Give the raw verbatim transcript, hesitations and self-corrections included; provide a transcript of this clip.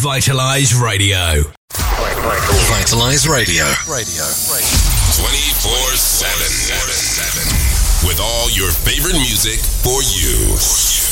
Vitalize Radio. Vitalize Radio. Radio. twenty-four seven. With all your favorite music for you.